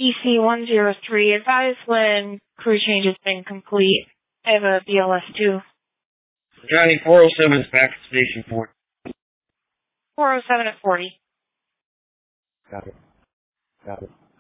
EC-103, advise when crew change has been complete. I have a BLS too. Johnny 407 is back at Station 4. 407 at 40. Got it.